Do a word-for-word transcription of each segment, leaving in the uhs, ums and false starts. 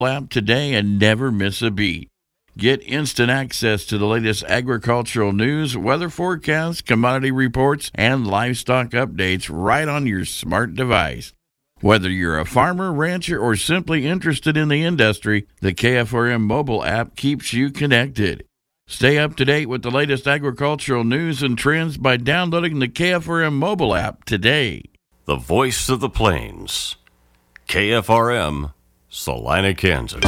app today and never miss a beat. Get instant access to the latest agricultural news, weather forecasts, commodity reports, and livestock updates right on your smart device. Whether you're a farmer, rancher, or simply interested in the industry, the K F R M mobile app keeps you connected. Stay up to date with the latest agricultural news and trends by downloading the K F R M mobile app today. The voice of the plains. K F R M, Salina, Kansas.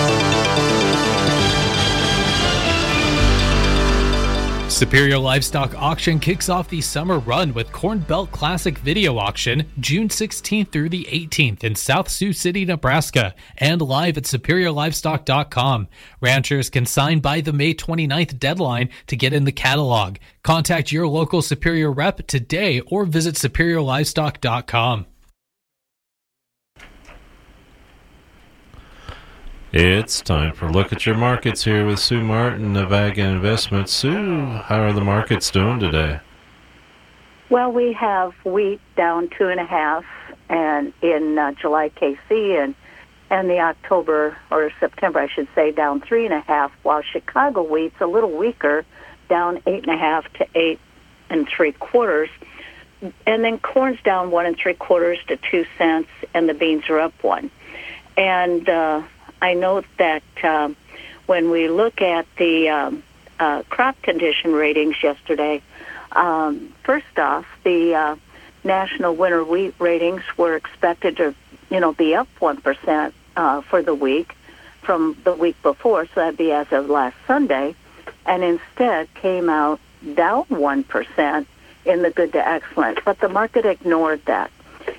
Superior Livestock Auction kicks off the summer run with Corn Belt Classic Video Auction June sixteenth through the eighteenth in South Sioux City, Nebraska, and live at superior livestock dot com. Ranchers can sign by the May twenty-ninth deadline to get in the catalog. Contact your local Superior rep today or visit superior livestock dot com. It's time for a look at your markets here with Sue Martin of Ag and Investments. Sue, how are the markets doing today? Well, we have wheat down two and a half, and in uh, July K C, and and the October or September, I should say, down three and a half. While Chicago wheat's a little weaker, down eight and a half to eight and three quarters, and then corn's down one and three quarters to two cents, and the beans are up one, and. Uh, I note that um, when we look at the um, uh, crop condition ratings yesterday, um, first off, the uh, national winter wheat ratings were expected to, you know, be up one percent uh, for the week from the week before, so that'd be as of last Sunday, and instead came out down one percent in the good to excellent. But the market ignored that.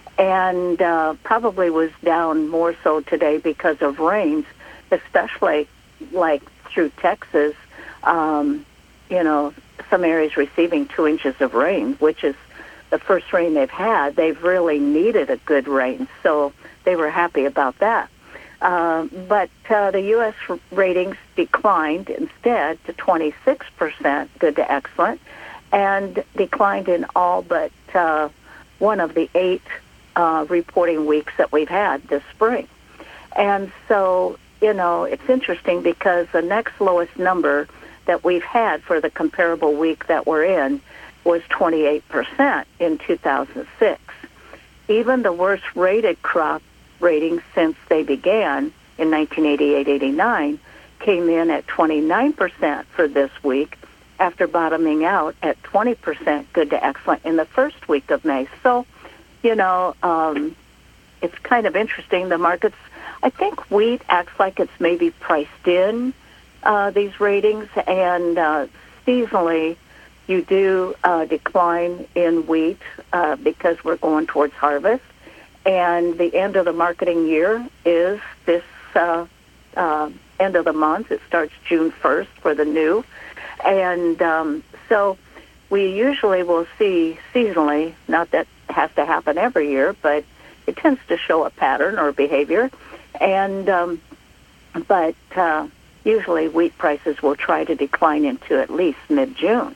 And uh, probably was down more so today because of rains, especially like through Texas. Um, you know, some areas receiving two inches of rain, which is the first rain they've had. They've really needed a good rain, so they were happy about that. Uh, but uh, the U S ratings declined instead to twenty-six percent good to excellent, and declined in all but uh, one of the eight Uh, reporting weeks that we've had this spring. And so, you know, it's interesting because the next lowest number that we've had for the comparable week that we're in was twenty-eight percent in two thousand six. Even the worst rated crop ratings since they began in nineteen eighty-eight eighty-nine came in at twenty-nine percent for this week after bottoming out at twenty percent good to excellent in the first week of May. So, you know, um, it's kind of interesting. The markets, I think wheat acts like it's maybe priced in uh, these ratings, and uh, seasonally you do uh, decline in wheat uh, because we're going towards harvest, and the end of the marketing year is this uh, uh, end of the month. It starts June first for the new, and um, so we usually will see seasonally, not that has to happen every year, but it tends to show a pattern or behavior. And um, but uh, usually wheat prices will try to decline into at least mid-June.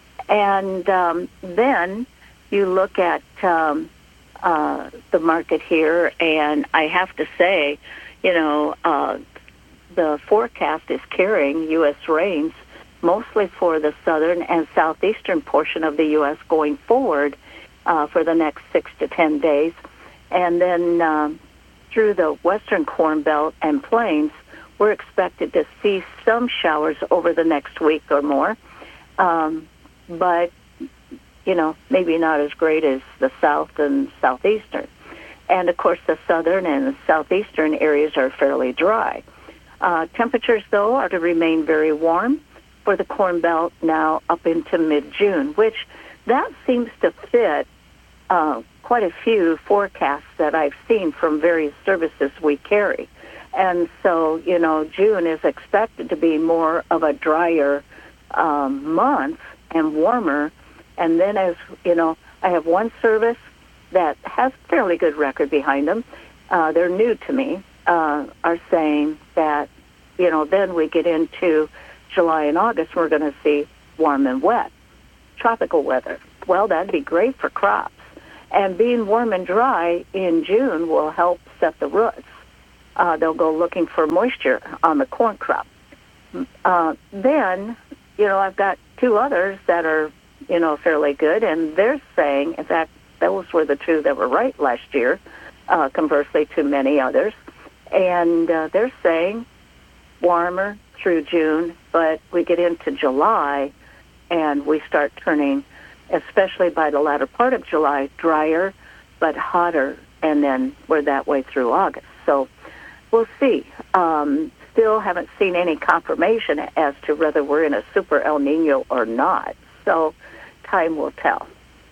And um, then you look at um, uh, the market here, and I have to say, you know, uh, the forecast is carrying U S rains mostly for the southern and southeastern portion of the U S going forward uh, for the next six to ten days. And then um, through the western Corn Belt and Plains, we're expected to see some showers over the next week or more. Um, but, you know, maybe not as great as the south and southeastern. And, of course, the southern and southeastern areas are fairly dry. Uh, temperatures, though, are to remain very warm for the Corn Belt now up into mid-June, which that seems to fit uh, quite a few forecasts that I've seen from various services we carry. And so, you know, June is expected to be more of a drier um, month and warmer. And then as, you know, I have one service that has a fairly good record behind them. Uh, they're new to me, uh, are saying that, you know, then we get into July and August, we're going to see warm and wet, tropical weather. Well, that'd be great for crops. And being warm and dry in June will help set the roots. uh, they'll go looking for moisture on the corn crop. Uh, then, you know, I've got two others that are, you know, fairly good, and they're saying, in fact, those were the two that were right last year, uh, conversely to many others, and uh, they're saying warmer through June, but we get into July, and we start turning, especially by the latter part of July, drier but hotter, and then we're that way through August. So we'll see. Um, still haven't seen any confirmation as to whether we're in a super El Nino or not. So time will tell.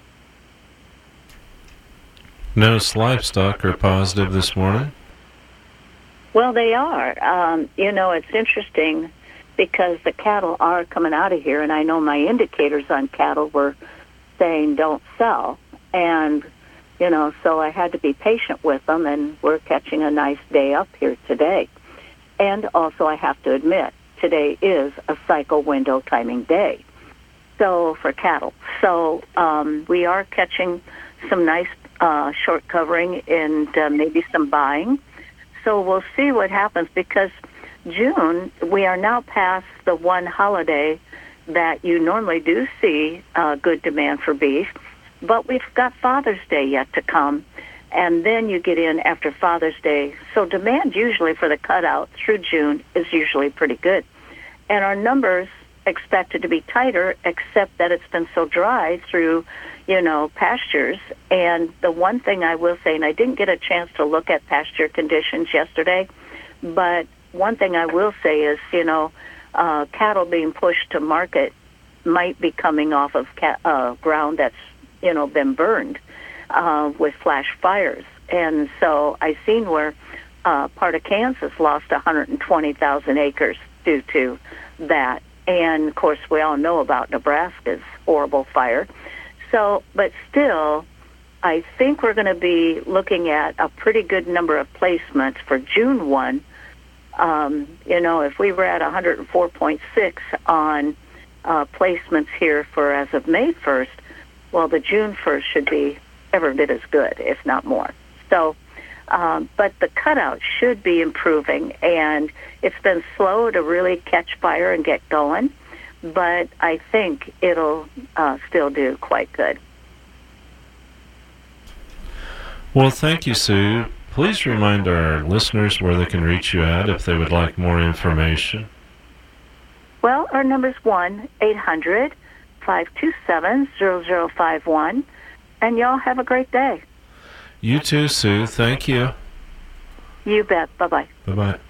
Most livestock are positive this morning. Well, they are. Um, you know, it's interesting because the cattle are coming out of here, and I know my indicators on cattle were saying don't sell. And, you know, so I had to be patient with them, and we're catching a nice day up here today. And also, I have to admit, today is a cycle window timing day. So for cattle. So um, we are catching some nice uh, short covering and uh, maybe some buying. So we'll see what happens, because June, we are now past the one holiday that you normally do see uh, good demand for beef, but we've got Father's Day yet to come, and then you get in after Father's Day. So demand usually for the cutout through June is usually pretty good. And our numbers expected to be tighter, except that it's been so dry through, you know, pastures. And the one thing I will say, and I didn't get a chance to look at pasture conditions yesterday, but one thing I will say is, you know, uh, cattle being pushed to market might be coming off of ca- uh, ground that's, you know, been burned uh, with flash fires. And so I seen where uh, part of Kansas lost one hundred twenty thousand acres due to that. And, of course, we all know about Nebraska's horrible fire. So, but still, I think we're going to be looking at a pretty good number of placements for June first. Um, you know, if we were at one hundred four point six on uh, placements here for as of May first, well, the June first should be every bit as good, if not more. So, um, but the cutout should be improving, and it's been slow to really catch fire and get going, but I think it'll uh, still do quite good. Well, thank you, Sue. Please remind our listeners where they can reach you at if they would like more information. Well, our number's one eight hundred five two seven zero zero five one, and y'all have a great day. You too, Sue. Thank you. You bet. Bye-bye. Bye-bye.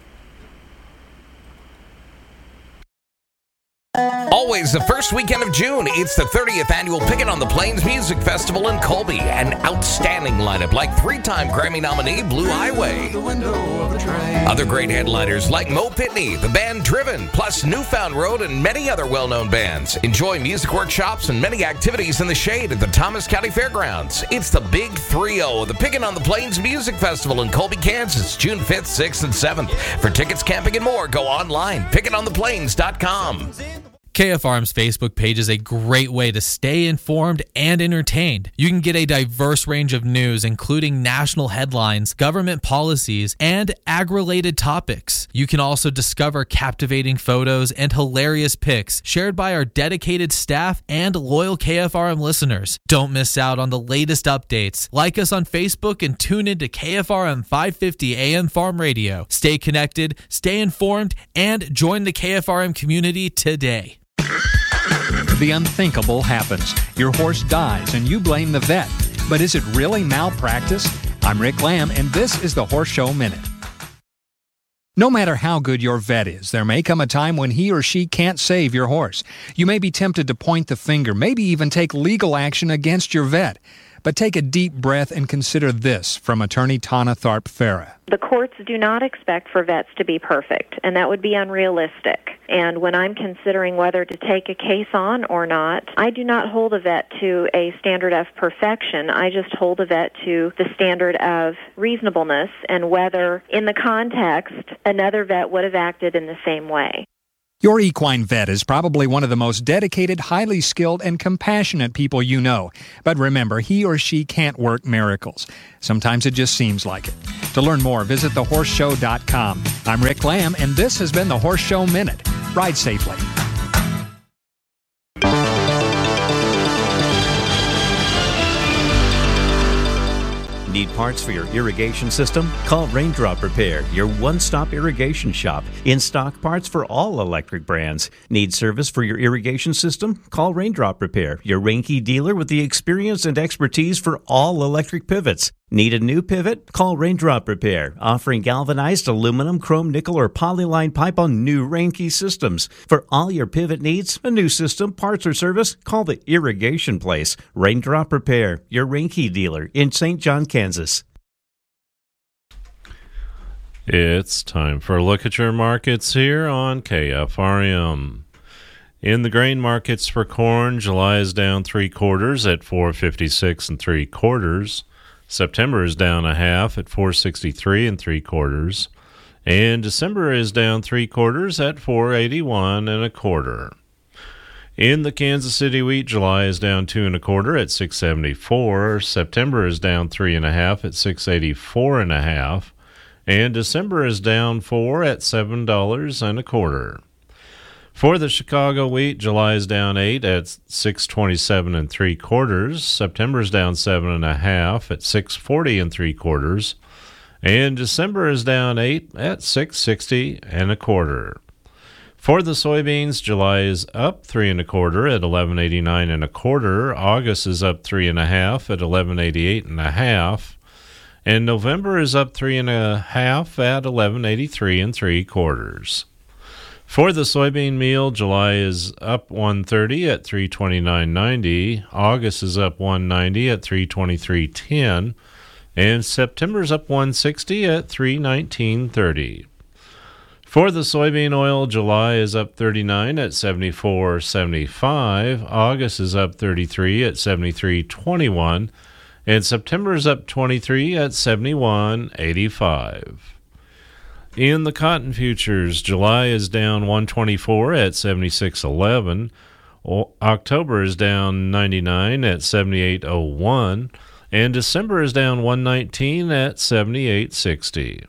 Always the first weekend of June, it's the thirtieth annual Pickin' on the Plains Music Festival in Colby. An outstanding lineup like three-time Grammy nominee Blue Highway. Other great headliners like Mo Pitney, the band Driven, plus Newfound Road, and many other well-known bands. Enjoy music workshops and many activities in the shade at the Thomas County Fairgrounds. It's the Big three oh, the Pickin' on the Plains Music Festival in Colby, Kansas, June fifth, sixth, and seventh. For tickets, camping, and more, go online, pickin on the plains dot com. K F R M's Facebook page is a great way to stay informed and entertained. You can get a diverse range of news, including national headlines, government policies, and ag-related topics. You can also discover captivating photos and hilarious pics shared by our dedicated staff and loyal K F R M listeners. Don't miss out on the latest updates. Like us on Facebook and tune into K F R M five fifty A M Farm Radio. Stay connected, stay informed, and join the K F R M community today. The unthinkable happens. Your horse dies and you blame the vet. But is it really malpractice? I'm Rick Lamb, and this is the Horse Show Minute. No matter how good your vet is, there may come a time when he or she can't save your horse. You may be tempted to point the finger, maybe even take legal action against your vet. But take a deep breath and consider this from attorney Tana Tharp-Farah. The courts do not expect for vets to be perfect, and that would be unrealistic. And when I'm considering whether to take a case on or not, I do not hold a vet to a standard of perfection. I just hold a vet to the standard of reasonableness and whether, in the context, another vet would have acted in the same way. Your equine vet is probably one of the most dedicated, highly skilled, and compassionate people you know. But remember, he or she can't work miracles. Sometimes it just seems like it. To learn more, visit the horse show dot com. I'm Rick Lamb, and this has been the Horse Show Minute. Ride safely. Need parts for your irrigation system? Call Raindrop Repair, your one-stop irrigation shop. In stock parts for all electric brands. Need service for your irrigation system? Call Raindrop Repair, your Reinke dealer with the experience and expertise for all electric pivots. Need a new pivot? Call Raindrop Repair, offering galvanized aluminum, chrome, nickel, or polyline pipe on new Reinke systems. For all your pivot needs, a new system, parts, or service, call the Irrigation Place. Raindrop Repair, your Reinke dealer in Saint John, Kansas. It's time for a look at your markets here on K F R M. In the grain markets for corn, July is down three quarters at four fifty-six and three quarters. September is down a half at four sixty-three and three quarters, and December is down three quarters at four eighty-one and a quarter. In the Kansas City wheat, July is down two and a quarter at six seventy-four. September is down three and a half at six eighty-four and a half, and December is down four at seven dollars and a quarter. For the Chicago wheat, July is down eight at six twenty-seven and three quarters. September is down seven and a half at six forty and three quarters, and December is down eight at six sixty and a quarter. For the soybeans, July is up three and a quarter at eleven eighty-nine and a quarter. August is up three and a half at eleven eighty-eight and a half, and November is up three and a half at eleven eighty-three and three quarters. For the soybean meal, July is up one thirty at three twenty-nine ninety. August is up one ninety at three twenty-three ten, and September is up one sixty at three nineteen thirty. For the soybean oil, July is up thirty-nine at seventy-four seventy-five. August is up thirty-three at seventy-three twenty-one, and September is up twenty-three at seventy-one eighty-five. In the cotton futures, July is down one twenty-four at seventy-six eleven. October is down ninety-nine at seventy-eight oh one, and December is down one nineteen at seventy-eight sixty.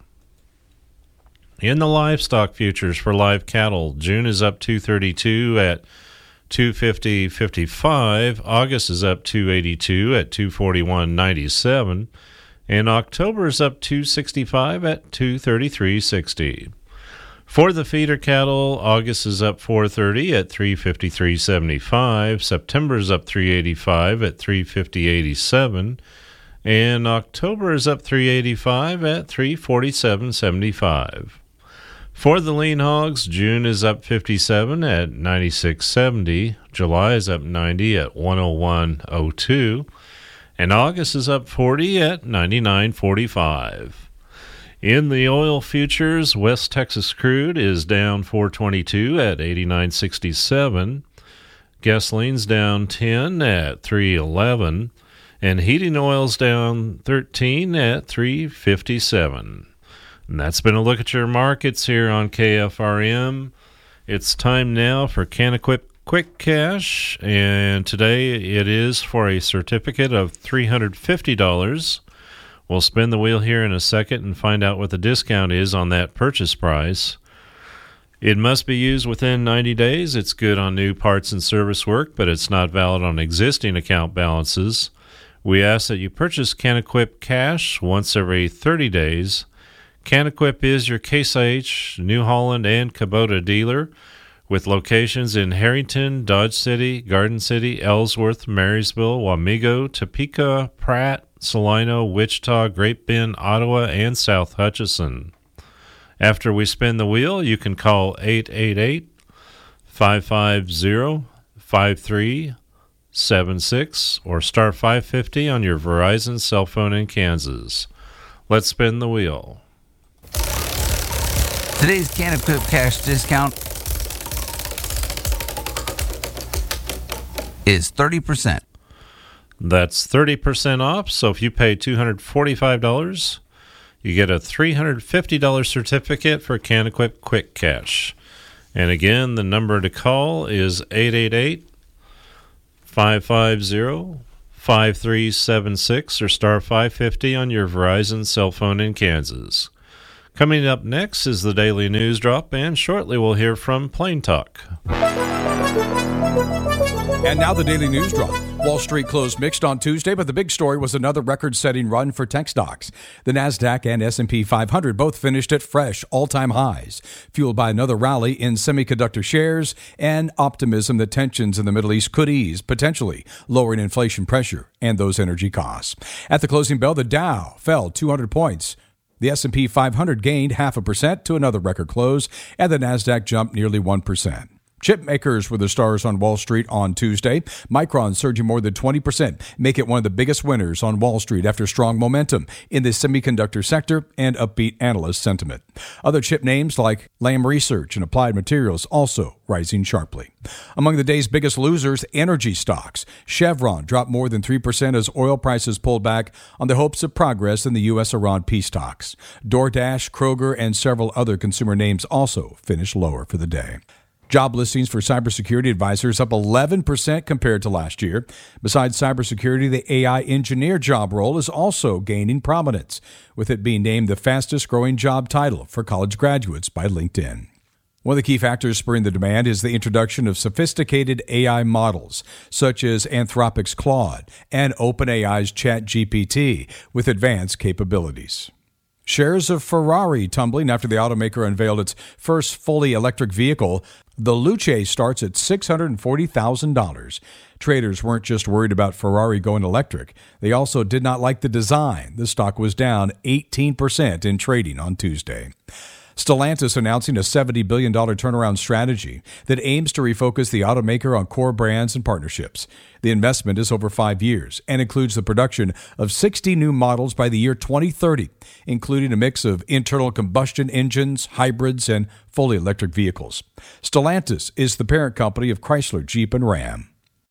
In the livestock futures for live cattle, June is up two thirty-two at two fifty fifty-five. August is up two eighty-two at two forty-one ninety-seven. And October is up two sixty-five at two thirty-three sixty. For the feeder cattle, August is up four thirty at three fifty-three seventy-five. September is up three eighty-five at three fifty eighty-seven. And October is up three eighty-five at three forty-seven seventy-five. For the lean hogs, June is up fifty-seven at ninety-six seventy. July is up ninety at one oh one oh two. And August is up forty at ninety-nine forty-five. In the oil futures, West Texas crude is down four twenty-two at eighty-nine sixty-seven. Gasoline's down ten at three eleven. And heating oil's down thirteen at three fifty-seven. And that's been a look at your markets here on K F R M. It's time now for CanEquip Quick Cash, and today it is for a certificate of three hundred fifty dollars. We'll spin the wheel here in a second and find out what the discount is on that purchase price. It must be used within ninety days. It's good on new parts and service work, but it's not valid on existing account balances. We ask that you purchase CanEquip Cash once every thirty days. CanEquip is your Case I H, New Holland, and Kubota dealer, with locations in Harrington, Dodge City, Garden City, Ellsworth, Marysville, Wamego, Topeka, Pratt, Salino, Wichita, Great Bend, Ottawa, and South Hutchinson. After we spin the wheel, you can call eight eight eight, five five zero, five three seven six or star five fifty on your Verizon cell phone in Kansas. Let's spin the wheel. Today's CanEquip Cash discount is thirty percent. That's thirty percent off, so if you pay two hundred forty-five dollars, you get a three hundred fifty dollars certificate for CanEquip Quick Cash. And again, the number to call is eight eight eight, five five zero, five three seven six or star five fifty on your Verizon cell phone in Kansas. Coming up next is the Daily News Drop, and shortly we'll hear from Plain Talk. And now the Daily News Drop. Wall Street closed mixed on Tuesday, but the big story was another record-setting run for tech stocks. The NASDAQ and S and P five hundred both finished at fresh all-time highs, fueled by another rally in semiconductor shares and optimism that tensions in the Middle East could ease, potentially lowering inflation pressure and those energy costs. At the closing bell, the Dow fell two hundred points. The S and P five hundred gained half a percent to another record close, and the NASDAQ jumped nearly one percent. Chip makers were the stars on Wall Street on Tuesday. Micron surging more than twenty percent, make it one of the biggest winners on Wall Street after strong momentum in the semiconductor sector and upbeat analyst sentiment. Other chip names like Lam Research and Applied Materials also rising sharply. Among the day's biggest losers, energy stocks. Chevron dropped more than three percent as oil prices pulled back on the hopes of progress in the U S Iran peace talks. DoorDash, Kroger, and several other consumer names also finished lower for the day. Job listings for cybersecurity advisors up eleven percent compared to last year. Besides cybersecurity, the A I engineer job role is also gaining prominence, with it being named the fastest growing job title for college graduates by LinkedIn. One of the key factors spurring the demand is the introduction of sophisticated A I models, such as Anthropic's Claude and OpenAI's ChatGPT, with advanced capabilities. Shares of Ferrari tumbling after the automaker unveiled its first fully electric vehicle. The Luce starts at six hundred forty thousand dollars. Traders weren't just worried about Ferrari going electric. They also did not like the design. The stock was down eighteen percent in trading on Tuesday. Stellantis announcing a seventy billion dollars turnaround strategy that aims to refocus the automaker on core brands and partnerships. The investment is over five years and includes the production of sixty new models by the year twenty thirty, including a mix of internal combustion engines, hybrids, and fully electric vehicles. Stellantis is the parent company of Chrysler, Jeep, and Ram.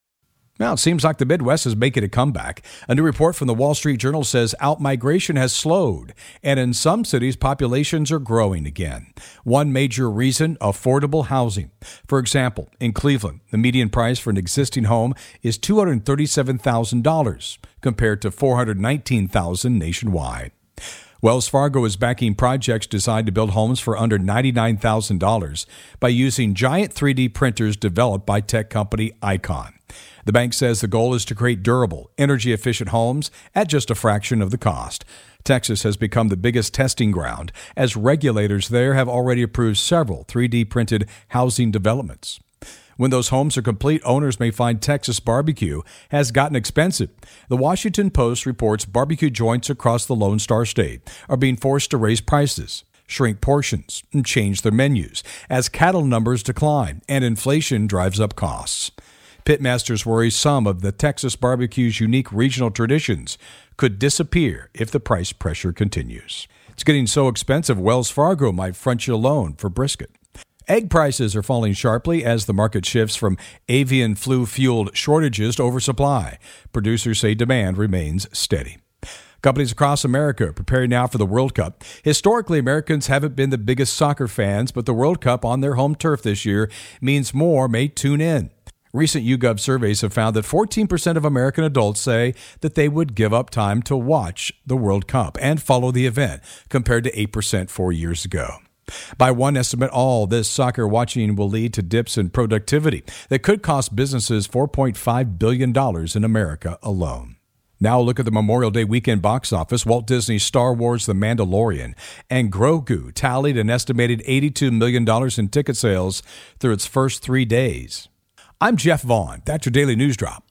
Now, it seems like the Midwest is making a comeback. A new report from the Wall Street Journal says outmigration has slowed, and in some cities, populations are growing again. One major reason, affordable housing. For example, in Cleveland, the median price for an existing home is two hundred thirty-seven thousand dollars, compared to four hundred nineteen thousand dollars nationwide. Wells Fargo is backing projects designed to build homes for under ninety-nine thousand dollars by using giant three D printers developed by tech company Icon. The bank says the goal is to create durable, energy-efficient homes at just a fraction of the cost. Texas has become the biggest testing ground, as regulators there have already approved several three D printed housing developments. When those homes are complete, owners may find Texas barbecue has gotten expensive. The Washington Post reports barbecue joints across the Lone Star State are being forced to raise prices, shrink portions, and change their menus as cattle numbers decline and inflation drives up costs. Pitmasters worry some of the Texas barbecue's unique regional traditions could disappear if the price pressure continues. It's getting so expensive, Wells Fargo might front you a loan for brisket. Egg prices are falling sharply as the market shifts from avian flu-fueled shortages to oversupply. Producers say demand remains steady. Companies across America are preparing now for the World Cup. Historically, Americans haven't been the biggest soccer fans, but the World Cup on their home turf this year means more may tune in. Recent YouGov surveys have found that fourteen percent of American adults say that they would give up time to watch the World Cup and follow the event, compared to eight percent four years ago. By one estimate, all this soccer watching will lead to dips in productivity that could cost businesses four point five billion dollars in America alone. Now look at the Memorial Day weekend box office. Walt Disney's Star Wars The Mandalorian and Grogu tallied an estimated eighty-two million dollars in ticket sales through its first three days. I'm Jeff Vaughn. That's your Daily News Drop.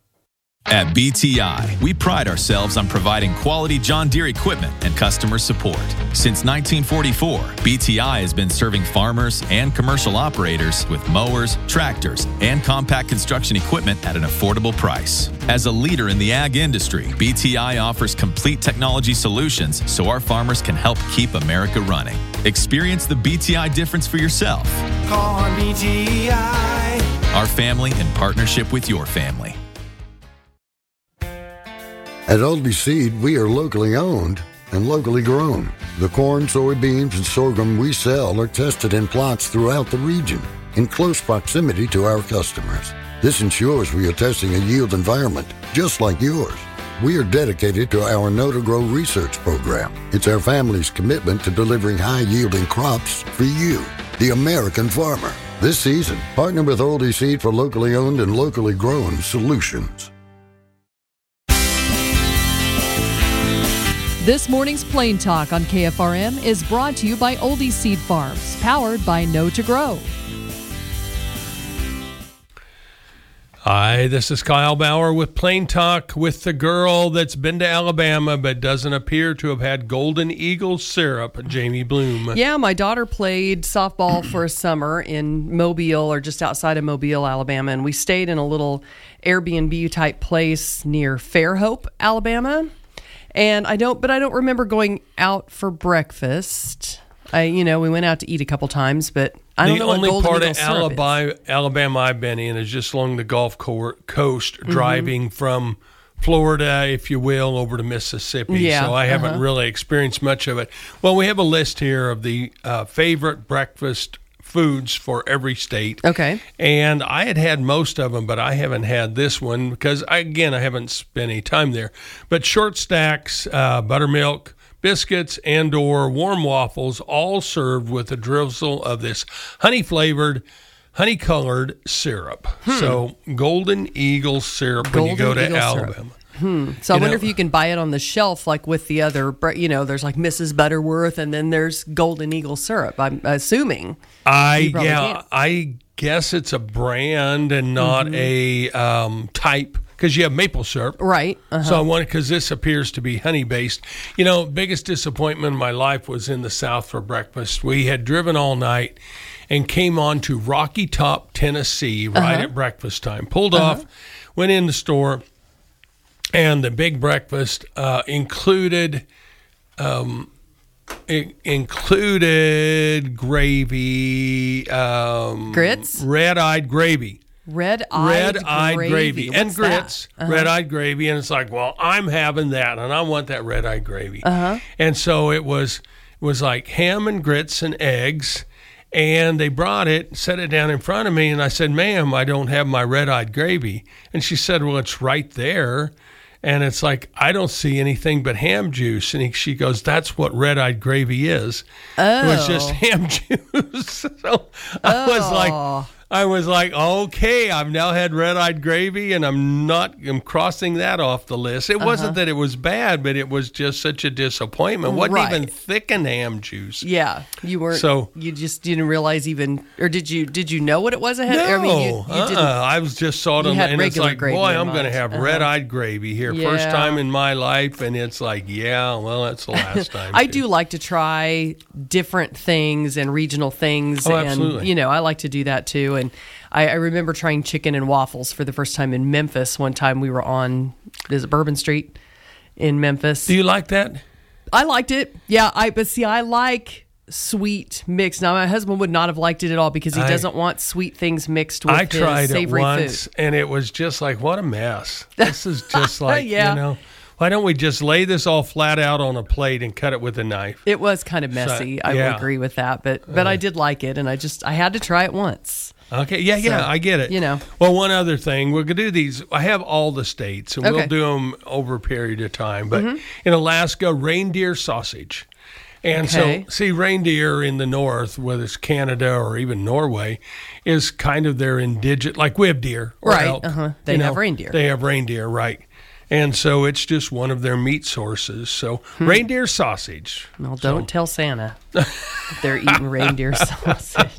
At B T I, we pride ourselves on providing quality John Deere equipment and customer support. Since nineteen forty-four, B T I has been serving farmers and commercial operators with mowers, tractors, and compact construction equipment at an affordable price. As a leader in the ag industry, B T I offers complete technology solutions so our farmers can help keep America running. Experience the B T I difference for yourself. Call on B T I. Our family in partnership with your family. At Oldie Seed, we are locally owned and locally grown. The corn, soybeans, and sorghum we sell are tested in plots throughout the region. in close proximity to our customers. This ensures we are testing a yield environment just like yours. We are dedicated to our Know to Grow research program. It's our family's commitment to delivering high-yielding crops for you, the American farmer. This season, partner with Oldie Seed for locally owned and locally grown solutions. This morning's Plain Talk on K F R M is brought to you by Oldie Seed Farms, powered by Know to Grow. Hi, this is Kyle Bauer with Plain Talk with the girl that's been to Alabama but doesn't appear to have had Golden Eagle syrup, Jamie Bloom. Yeah, my daughter played softball for a summer in Mobile or just outside of Mobile, Alabama, and we stayed in a little Airbnb-type place near Fairhope, Alabama. And I don't, but I don't remember going out for breakfast. I, you know, we went out to eat a couple times, but I don't the know what only Golden part Eagle of syrup Alabama, Alabama I've been in is just along the Gulf co- Coast, Mm-hmm. driving from Florida, if you will, over to Mississippi. Yeah, so I haven't uh-huh. really experienced much of it. Well, we have a list here of the uh, favorite breakfast foods for every state. Okay. And I had had most of them, but I haven't had this one because, I, again, I haven't spent any time there. But short stacks, uh, buttermilk, biscuits, and or warm waffles, all served with a drizzle of this honey-flavored, honey-colored syrup. Hmm. So Golden Eagle syrup Golden when you go to Eagle Alabama. syrup. Hmm. So You I wonder know- if you can buy it on the shelf, like with the other, bre- you know, there's like Missus Butterworth, and then there's Golden Eagle syrup. I'm assuming. I You probably yeah, can't. I guess it's a brand and not Mhm. a um, type because you have maple syrup, right? Uh-huh. So I wanted because this appears to be honey based. You know, biggest disappointment in my life was in the South for breakfast. We had driven all night and came on to Rocky Top, Tennessee, right Uh-huh. at breakfast time. Pulled Uh-huh. off, went in the store, and the big breakfast uh, included. Um, It included gravy, um, Grits? red-eyed gravy, Red-eyed, red-eyed gravy, gravy, and What's that? grits, Uh-huh. red-eyed gravy, and it's like, well, I'm having that, and I want that red-eyed gravy, Uh-huh. and so it was it was like ham and grits and eggs, and they brought it, set it down in front of me, and I said, "Ma'am, I don't have my red-eyed gravy," and she said, "Well, it's right there." And it's like, I don't see anything but ham juice. And he, she goes, that's what red-eyed gravy is. Oh. It was just ham juice. So I was Oh. like, I was like, okay, I've now had red-eyed gravy, and I'm not, I'm crossing that off the list. It Uh-huh. wasn't that it was bad, but it was just such a disappointment. It wasn't Right. even thickened ham juice. Yeah, you weren't. So- you just didn't realize even, or did you? Did you know what it was ahead? No, I mean, you, you uh-uh. didn't. I was just saw it You on, had and it's regular like, gravy boy, in I'm going to mind. have Uh-huh. red-eyed gravy here, first Yeah. time in my life, and it's like, yeah, well, that's the last time. I too. do like to try different things and regional things, Oh, and absolutely. you know, I like to do that too. And I, I remember trying chicken and waffles for the first time in Memphis. One time we were on is it Bourbon Street in Memphis. Do you like that? I liked it. Yeah, I but see, I like sweet mix. Now, my husband would not have liked it at all because he I- doesn't want sweet things mixed with I his tried it savory once, food. and it was just like, what a mess. This is just like, Yeah. you know, why don't we just lay this all flat out on a plate and cut it with a knife? It was kind of So, messy. I yeah. will agree with that, but but I did like it, and I just I had to try it once. Okay, yeah, yeah, So, I get it. you know. Well, one other thing, we're going to do these. I have all the states, and we'll Okay. do them over a period of time. But Mhm. in Alaska, reindeer sausage. And Okay. so, see, reindeer in the north, whether it's Canada or even Norway, is kind of their indigenous, like we have deer or Right, elk. uh-huh. They you have reindeer. They have reindeer, right. And so it's just one of their meat sources. So reindeer sausage. Well, don't tell Santa that they're eating reindeer sausage.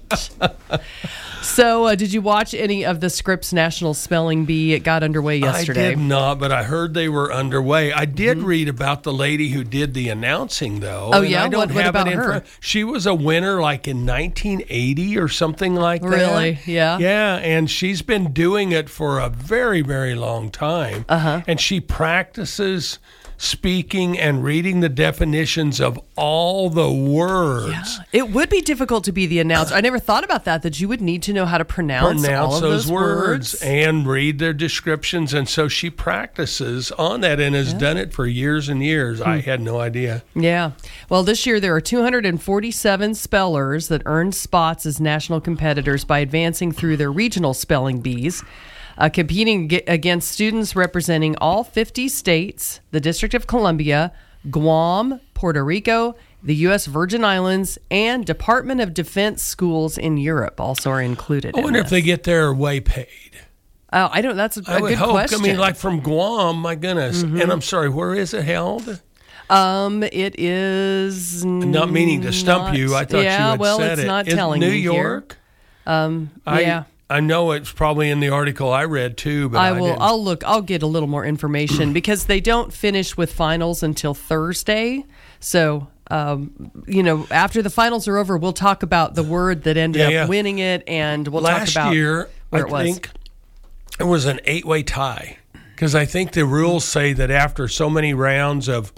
So, uh, did you watch any of the Scripps National Spelling Bee? It got underway yesterday. I did not, but I heard they were underway. I did read about the lady who did the announcing, though. Oh, and yeah? I don't What- what have about it in her? front. She was a winner like in nineteen eighty or something like that. Really? Yeah. Yeah, and she's been doing it for a very, very long time. Uh-huh. And she practices speaking and reading the definitions of all the words. Yeah. It would be difficult to be the announcer. I never thought about that, that you would need to know how to pronounce, pronounce all of those, those words, words and read their descriptions. And so she practices on that and has Yeah. done it for years and years. I had no idea. Yeah. Well, this year there are two hundred forty-seven spellers that earned spots as national competitors by advancing through their regional spelling bees. Uh, competing g- against students representing all fifty states, the District of Columbia, Guam, Puerto Rico, the U S Virgin Islands, and Department of Defense schools in Europe also are included. I wonder in if they get their way paid. Oh, I don't. That's a, I a would good hope. question. I mean, like from Guam, my goodness. Mhm. And I'm sorry, where is it held? Um, it is Not meaning to stump not- you. I thought yeah, you had well, said it's it. not Is telling New me here. York? Um, I, yeah. I know it's probably in the article I read too, but I, I will. didn't. I'll look. I'll get a little more information because they don't finish with finals until Thursday. So, um, you know, after the finals are over, we'll talk about the word that ended Yeah, up yeah. winning it, and we'll Last talk about year, where I it was. think it was an eight-way tie because I think the rules say that after so many rounds of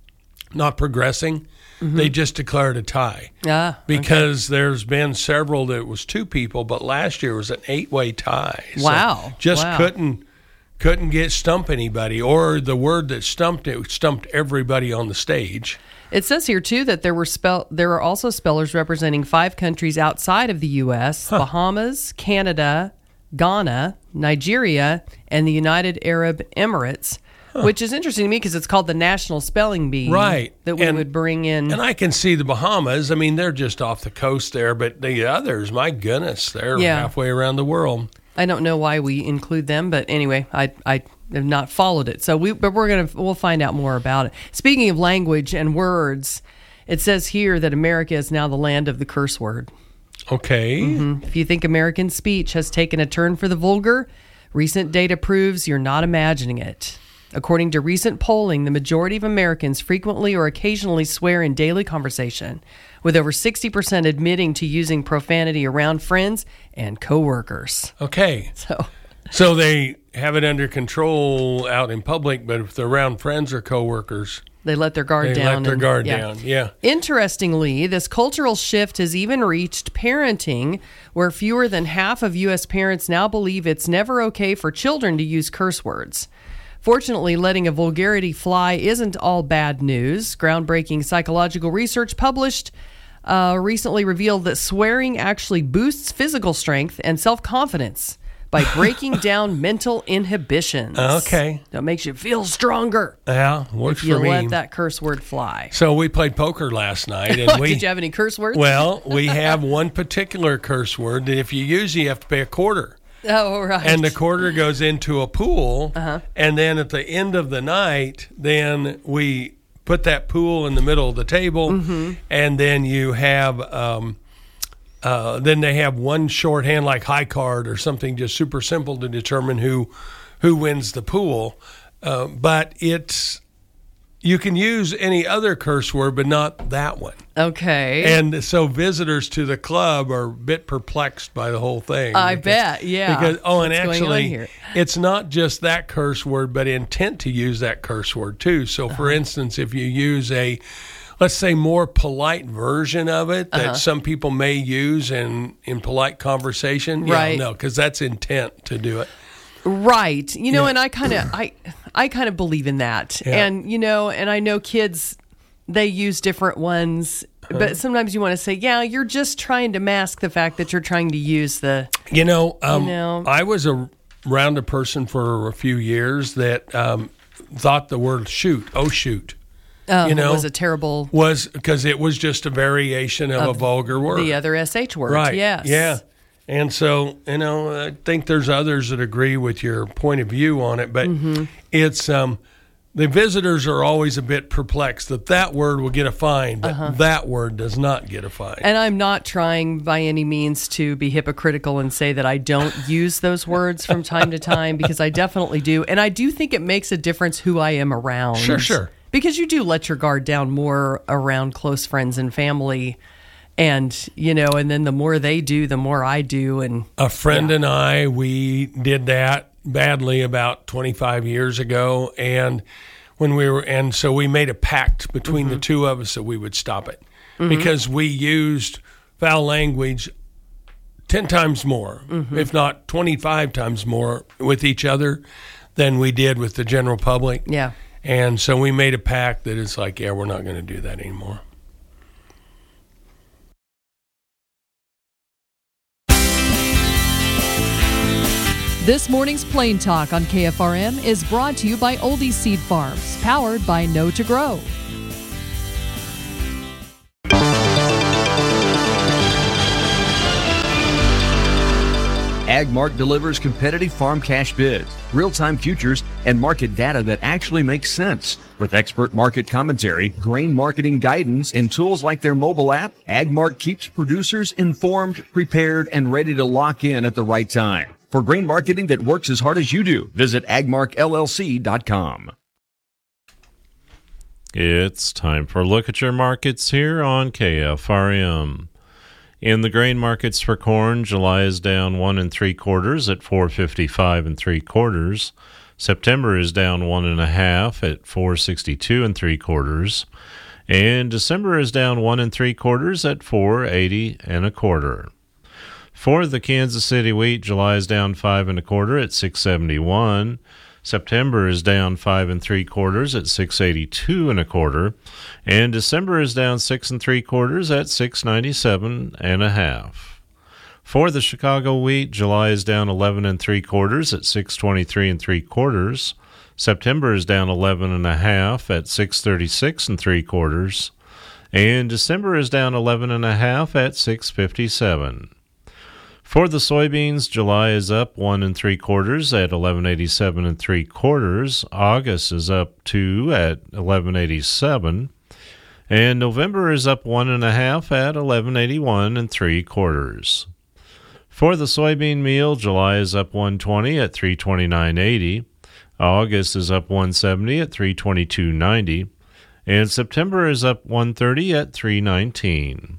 not progressing, Mhm. they just declared a tie. Ah, Because there's been several that it was two people, but last year was an eight-way tie. So Wow. just Wow. couldn't couldn't get stump anybody, or the word that stumped it stumped everybody on the stage. It says here too that there were spell there are also spellers representing five countries outside of the U S: Bahamas, Canada, Ghana, Nigeria, and the United Arab Emirates. Which is interesting to me because it's called the National Spelling Bee, Right. That we And- would bring in. And I can see the Bahamas. I mean, they're just off the coast there, but the others, my goodness, they're Yeah. halfway around the world. I don't know why we include them, but anyway, I I have not followed it. So we, but we're gonna we'll find out more about it. Speaking of language and words, it says here that America is now the land of the curse word. Okay. Mhm. If you think American speech has taken a turn for the vulgar, recent data proves you're not imagining it. According to recent polling, the majority of Americans frequently or occasionally swear in daily conversation, with over sixty percent admitting to using profanity around friends and coworkers. Okay. So, so they have it under control out in public, but if they're around friends or coworkers, they let their guard they down. let their and- guard yeah. down. Yeah. Interestingly, this cultural shift has even reached parenting, where fewer than half of U S parents now believe it's never okay for children to use curse words. Fortunately, letting a vulgarity fly isn't all bad news. Groundbreaking psychological research published uh, recently revealed that swearing actually boosts physical strength and self-confidence by breaking down mental inhibitions. Okay. That makes you feel stronger Yeah, works if you for me. let that curse word fly. So we played poker last night, and we Did you have any curse words? well, we have one particular curse word that if you use, it, you have to pay a quarter. Oh, right. And the quarter goes into a pool, Uh-huh. and then at the end of the night, then we put that pool in the middle of the table, Mhm. and then you have, um, uh, then they have one shorthand like high card or something, just super simple to determine who who wins the pool. Uh, but it's you can use any other curse word, but not that one. Okay. And so visitors to the club are a bit perplexed by the whole thing. I bet, yeah. Because oh, and What's going on actually, here? it's not just that curse word, but intent to use that curse word too. So, for Uh-huh. instance, if you use a, let's say, more polite version of it that Uh-huh. some people may use in in polite conversation, yeah, Right. no, because that's intent to do it. Right. You know, Yeah. and I kind of I I kind of believe in that. Yeah. And you know, and I know kids they use different ones, Uh-huh. but sometimes you want to say, "Yeah, you're just trying to mask the fact that you're trying to use the You know, um, You know. I was a, around a person for a few years that um, thought the word shoot, oh shoot, uh, you know, was a terrible was because it was just a variation of, a Of vulgar word. the other S H word." Right. Yes. Yeah. And so, you know, I think there's others that agree with your point of view on it, but Mhm. it's um, the visitors are always a bit perplexed that that word will get a fine, but Uh-huh. that word does not get a fine. And I'm not trying by any means to be hypocritical and say that I don't use those words from time to time, because I definitely do. And I do think it makes a difference who I am around. Sure, sure. Because you do let your guard down more around close friends and family. And, you know, and then the more they do, the more I do. And A friend and I, we did that badly about twenty-five years ago, and when we were, and so we made a pact between mm-hmm. the two of us that we would stop it mm-hmm. because we used foul language ten times more, mm-hmm. if not twenty-five times more with each other than we did with the general public. Yeah. And so we made a pact that it's like, yeah, we're not going to do that anymore. This morning's Plain Talk on K F R M is brought to you by Oldie Seed Farms, powered by Know to Grow. AgMark delivers competitive farm cash bids, real-time futures, and market data that actually makes sense. With expert market commentary, grain marketing guidance, and tools like their mobile app, AgMark keeps producers informed, prepared, and ready to lock in at the right time. For grain marketing that works as hard as you do, visit agmark L L C dot com. It's time for a look at your markets here on K F R M. In the grain markets for corn, July is down one and three quarters at four fifty-five and three quarters. September is down one and a half at four sixty-two and three quarters, and December is down one and three quarters at four eighty and a quarter. For the Kansas City wheat, July is down five and a quarter at six seventy-one. September is down five and three quarters at six eighty-two and a quarter, and December is down six and three quarters at six ninety-seven and a half. For the Chicago wheat, July is down eleven and three quarters at six twenty-three and three quarters. September is down eleven and a half at six thirty-six and three quarters, and December is down eleven and a half at six fifty-seven. For the soybeans, July is up one and three quarters at eleven eighty-seven and three quarters. August is up two at eleven eighty-seven, and November is up one and a half at eleven eighty-one and three quarters. For the soybean meal, July is up one twenty at three twenty-nine eighty. August is up one seventy at three twenty-two ninety, and September is up one thirty at three nineteen.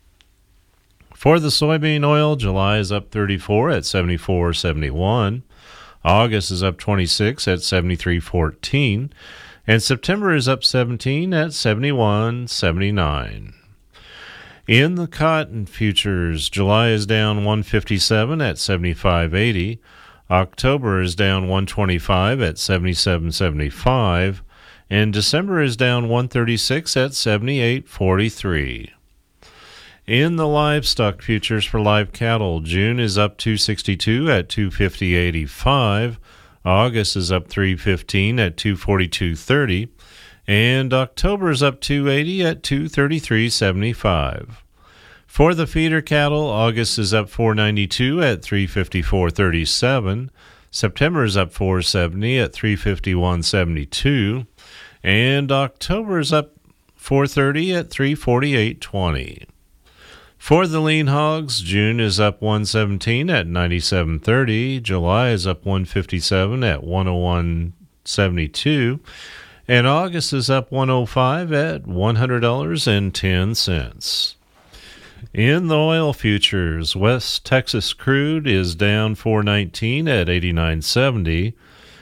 For the soybean oil, July is up thirty-four at seventy-four seventy-one. August is up twenty-six at seventy-three fourteen, and September is up seventeen at seventy-one seventy-nine. In the cotton futures, July is down one fifty-seven at seventy-five eighty. October is down one twenty-five at seventy-seven seventy-five, and December is down one thirty-six at seventy-eight forty-three. In the livestock futures for live cattle, June is up two sixty-two at two fifty eighty-five. August is up three fifteen at two forty-two thirty, and October is up two eighty at two thirty-three seventy-five. For the feeder cattle, August is up four ninety-two at three fifty-four thirty-seven. September is up four seventy at three fifty-one seventy-two, and October is up four thirty at three forty-eight twenty. For the lean hogs, June is up one seventeen at ninety-seven thirty, July is up one fifty-seven at one oh one seventy-two, and August is up one oh five at one hundred dollars and ten cents. In the oil futures, West Texas crude is down four nineteen at eighty-nine seventy.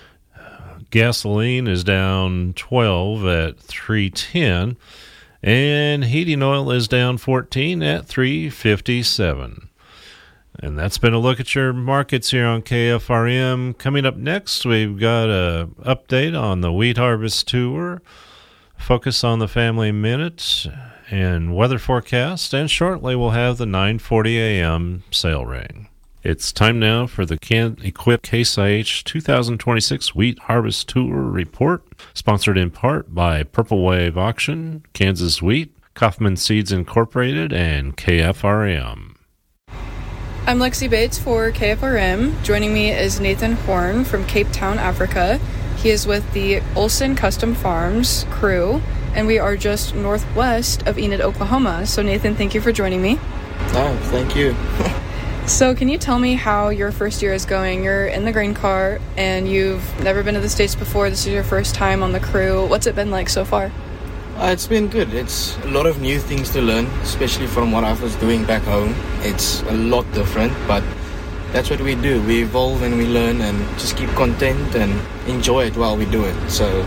Gasoline is down twelve at three ten. And heating oil is down fourteen at three fifty-seven. And that's been a look at your markets here on K F R M. Coming up next, we've got an update on the wheat harvest tour, focus on the family minute, and weather forecast. And shortly, we'll have the nine forty a.m. sale ring. It's time now for the Can Equip Case I H two thousand twenty-six Wheat Harvest Tour Report, sponsored in part by Purple Wave Auction, Kansas Wheat, Kaufman Seeds Incorporated, and K F R M. I'm Lexi Bates for K F R M. Joining me is Nathan Horn from Cape Town, Africa. He is with the Olson Custom Farms crew, and we are just northwest of Enid, Oklahoma. So Nathan, thank you for joining me. Oh, thank you. So can you tell me how your first year is going? You're in the grain car and you've never been to the States before. This is your first time on the crew. What's it been like so far? Uh, it's been good. It's a lot of new things to learn, especially from what I was doing back home. It's a lot different, but that's what we do. We evolve and we learn and just keep content and enjoy it while we do it. So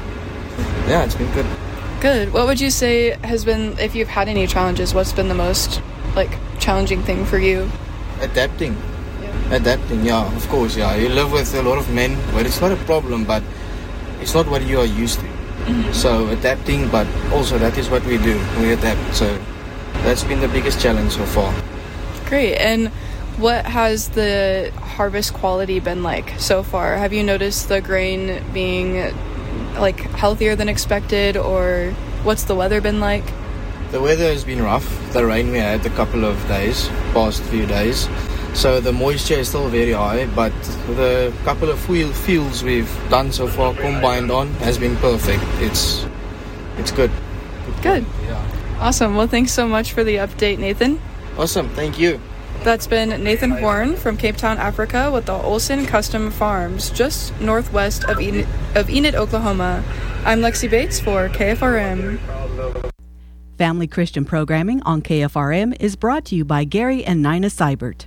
yeah, it's been good. Good. What would you say has been, if you've had any challenges, what's been the most, like, challenging thing for you? Adapting. Yeah. Adapting, yeah, of course, yeah. You live with a lot of men, but it's not a problem, but it's not what you are used to. Mm-hmm. So adapting, but also that is what we do. We adapt. So that's been the biggest challenge so far. Great. And what has the harvest quality been like so far? Have you noticed the grain being like healthier than expected, or what's the weather been like? The weather has been rough. The rain we had a couple of days, past few days. So the moisture is still very high, but the couple of fields we've done so far, combined on, has been perfect. It's it's good. Good. Yeah. Awesome. Well, thanks so much for the update, Nathan. Awesome. Thank you. That's been Nathan Horn from Cape Town, Africa, with the Olson Custom Farms, just northwest of Enid, of Enid, Oklahoma. I'm Lexi Bates for K F R M. Family Christian programming on K F R M is brought to you by Gary and Nina Seibert.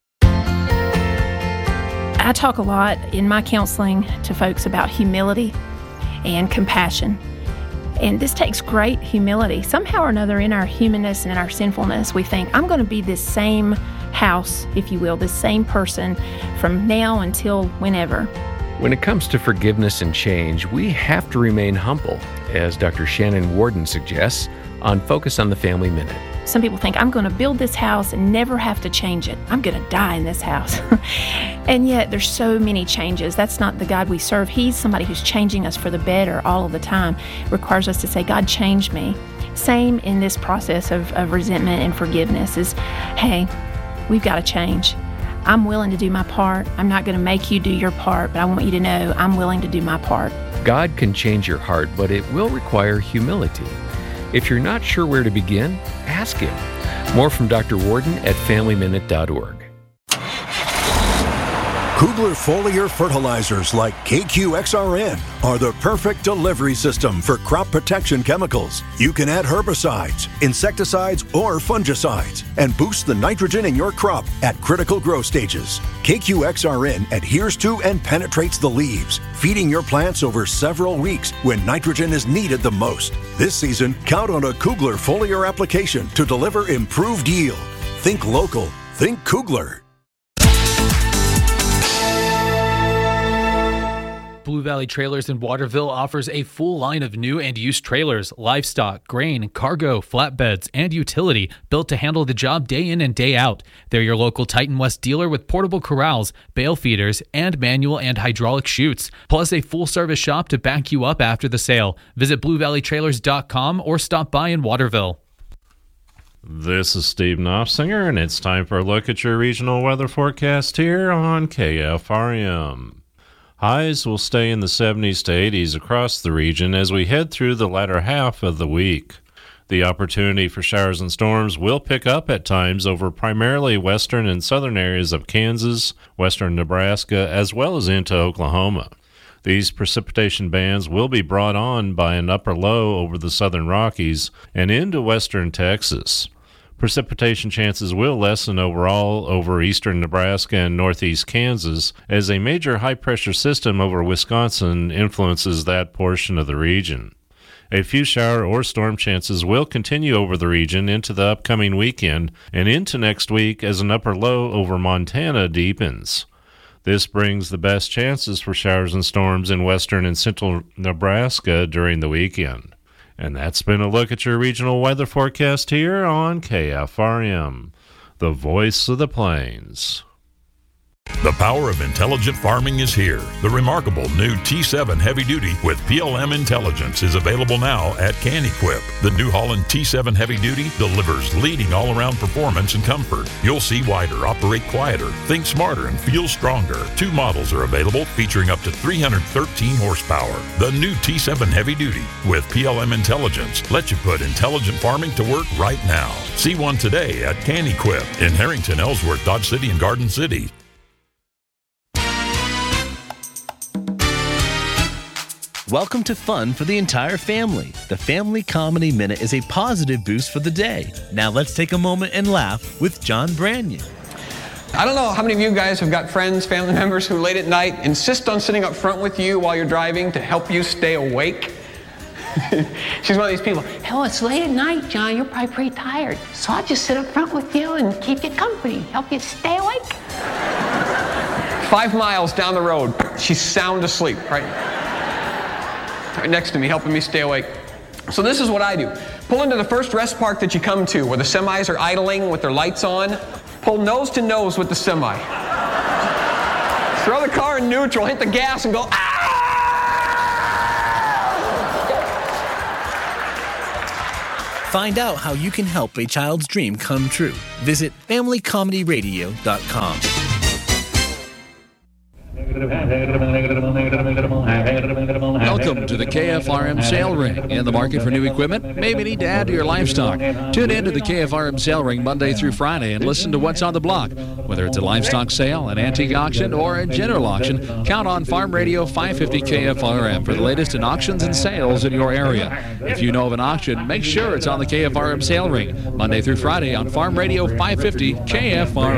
I talk a lot in my counseling to folks about humility and compassion. And this takes great humility. Somehow or another, in our humanness and in our sinfulness, we think, I'm going to be this same house, if you will, this same person from now until whenever. When it comes to forgiveness and change, we have to remain humble, as Doctor Shannon Warden suggests on Focus on the Family Minute. Some people think, I'm going to build this house and never have to change it. I'm going to die in this house. And yet there's so many changes. That's not the God we serve. He's somebody who's changing us for the better all of the time. It requires us to say, God, change me. Same in this process of, of resentment and forgiveness is, hey, we've got to change. I'm willing to do my part. I'm not going to make you do your part, but I want you to know I'm willing to do my part. God can change your heart, but it will require humility. If you're not sure where to begin, ask Him. More from Doctor Warden at family minute dot org. Kugler foliar fertilizers like K Q X R N are the perfect delivery system for crop protection chemicals. You can add herbicides, insecticides, or fungicides and boost the nitrogen in your crop at critical growth stages. K Q X R N adheres to and penetrates the leaves, feeding your plants over several weeks when nitrogen is needed the most. This season, count on a Kugler foliar application to deliver improved yield. Think local. Think Kugler. Blue Valley Trailers in Waterville offers a full line of new and used trailers, livestock, grain, cargo, flatbeds, and utility built to handle the job day in and day out. They're your local Titan West dealer with portable corrals, bale feeders, and manual and hydraulic chutes, plus a full-service shop to back you up after the sale. Visit blue valley trailers dot com or stop by in Waterville. This is Steve Knopfsinger, and it's time for a look at your regional weather forecast here on K F R M. Highs will stay in the seventies to eighties across the region as we head through the latter half of the week. The opportunity for showers and storms will pick up at times over primarily western and southern areas of Kansas, western Nebraska, as well as into Oklahoma. These precipitation bands will be brought on by an upper low over the southern Rockies and into western Texas. Precipitation chances will lessen overall over eastern Nebraska and northeast Kansas as a major high-pressure system over Wisconsin influences that portion of the region. A few shower or storm chances will continue over the region into the upcoming weekend and into next week as an upper low over Montana deepens. This brings the best chances for showers and storms in western and central Nebraska during the weekend. And that's been a look at your regional weather forecast here on K F R M, the voice of the plains. The power of intelligent farming is here. The remarkable new T seven Heavy Duty with P L M Intelligence is available now at CanEquip. The New Holland T seven Heavy Duty delivers leading all-around performance and comfort. You'll see wider, operate quieter, think smarter, and feel stronger. Two models are available featuring up to three hundred thirteen horsepower. The new T seven Heavy Duty with P L M Intelligence lets you put intelligent farming to work right now. See one today at CanEquip in Harrington, Ellsworth, Dodge City, and Garden City. Welcome to fun for the entire family. The Family Comedy Minute is a positive boost for the day. Now let's take a moment and laugh with John Branyan. I don't know how many of you guys have got friends, family members who late at night insist on sitting up front with you while you're driving to help you stay awake. She's one of these people, hell, it's late at night, John. You're probably pretty tired. So I'll just sit up front with you and keep you company, help you stay awake. Five miles down the road, she's sound asleep, right? Right next to me, helping me stay awake. So this is what I do. Pull into the first rest park that you come to where the semis are idling with their lights on. Pull nose to nose with the semi. Throw the car in neutral, hit the gas, and go, ah! Find out how you can help a child's dream come true. Visit family comedy radio dot com. Welcome to the K F R M Sale Ring. In the market for new equipment? Maybe need to add to your livestock. Tune in to the K F R M Sale Ring Monday through Friday and listen to what's on the block. Whether it's a livestock sale, an antique auction, or a general auction, count on Farm Radio five fifty K F R M for the latest in auctions and sales in your area. If you know of an auction, make sure it's on the K F R M Sale Ring Monday through Friday on Farm Radio five fifty K F R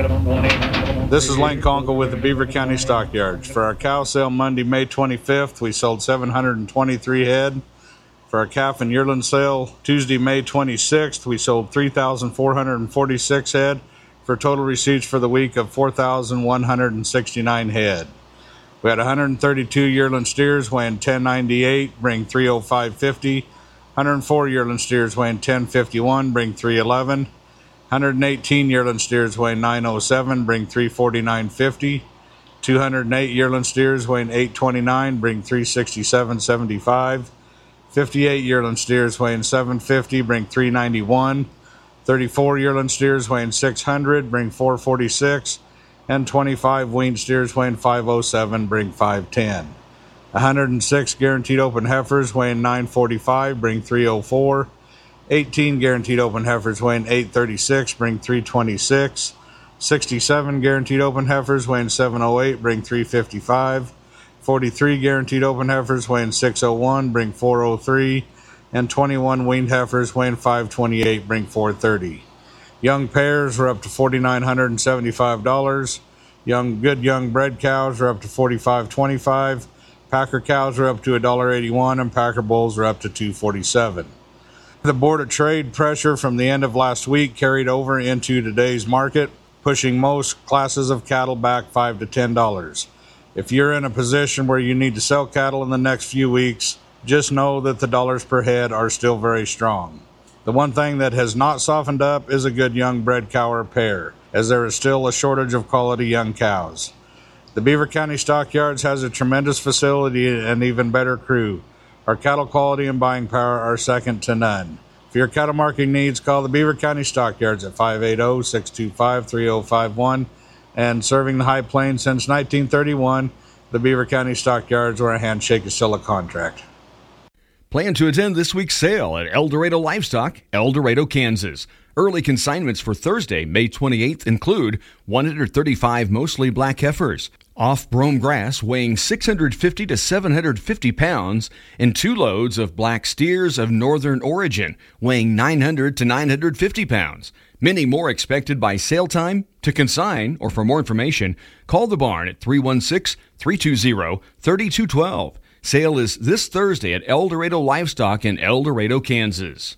M. This is Lane Conkle with the Beaver County Stockyards. For our cow sale Monday, May twenty-fifth, we sold seven hundred twenty-three head. For our calf and yearling sale Tuesday, May twenty-sixth, we sold three thousand four hundred forty-six head for total receipts for the week of four thousand one hundred sixty-nine head. We had one hundred thirty-two yearling steers weighing ten ninety-eight, bring three oh five fifty. one hundred four yearling steers weighing ten fifty-one, bring three eleven. one hundred eighteen yearling steers weighing nine oh seven, bring three forty-nine fifty. two hundred eight yearling steers weighing eight twenty-nine, bring three sixty-seven seventy-five. fifty-eight yearling steers weighing seven fifty, bring three ninety-one. thirty-four yearling steers weighing six hundred, bring four forty-six. And twenty-five weaned steers weighing five oh seven, bring five ten. one hundred six guaranteed open heifers weighing nine forty-five, bring three oh four. eighteen guaranteed open heifers weighing eight thirty-six, bring three twenty-six. sixty-seven guaranteed open heifers weighing seven oh eight, bring three fifty-five. forty-three guaranteed open heifers weighing six oh one, bring four oh three. And twenty-one weaned heifers weighing five twenty-eight, bring four thirty. Young pairs are up to four thousand nine hundred seventy-five dollars. Young good young bred cows are up to forty-five twenty-five. Packer cows are up to one dollar eighty-one, and Packer bulls are up to two forty-seven. The Board of Trade pressure from the end of last week carried over into today's market, pushing most classes of cattle back five to ten dollars. If you're in a position where you need to sell cattle in the next few weeks, just know that the dollars per head are still very strong. The one thing that has not softened up is a good young bred cow or pair, as there is still a shortage of quality young cows. The Beaver County Stockyards has a tremendous facility and even better crew. Our cattle quality and buying power are second to none. For your cattle marketing needs, call the Beaver County Stockyards at five eight zero, six two five, three zero five one. And serving the High Plains since nineteen thirty-one, the Beaver County Stockyards, where a handshake is still a contract. Plan to attend this week's sale at El Dorado Livestock, El Dorado, Kansas. Early consignments for Thursday, May twenty-eighth include one hundred thirty-five mostly black heifers, off-brome grass weighing six hundred fifty to seven hundred fifty pounds, and two loads of black steers of northern origin weighing nine hundred to nine hundred fifty pounds. Many more expected by sale time. To consign or for more information, call the barn at three one six, three two zero, three two one two. Sale is this Thursday at El Dorado Livestock in El Dorado, Kansas.